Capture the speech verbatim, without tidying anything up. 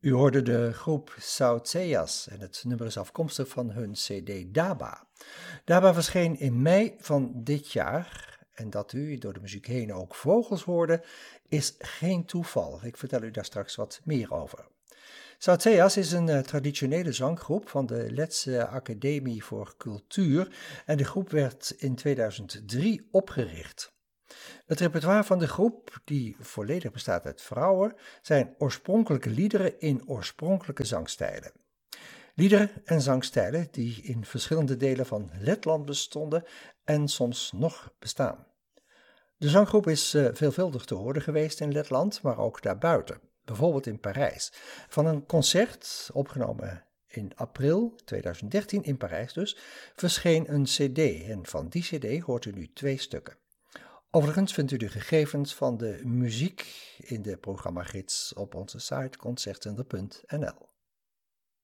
U hoorde de groep Sauceas en het nummer is afkomstig van hun cd Daba. Daba verscheen in mei van dit jaar en dat u door de muziek heen ook vogels hoorde is geen toeval. Ik vertel u daar straks wat meer over. Sauceas is een uh, traditionele zanggroep van de Letse Academie voor Cultuur en de groep werd in tweeduizend drie opgericht. Het repertoire van de groep, die volledig bestaat uit vrouwen, zijn oorspronkelijke liederen in oorspronkelijke zangstijlen. Liederen en zangstijlen die in verschillende delen van Letland bestonden en soms nog bestaan. De zanggroep is uh, veelvuldig te horen geweest in Letland, maar ook daarbuiten, bijvoorbeeld in Parijs. Van een concert, opgenomen in april tweeduizend dertien in Parijs dus, verscheen een cd en van die cd hoort u nu twee stukken. Overigens vindt u de gegevens van de muziek in de programmagids op onze site concertzender punt n l.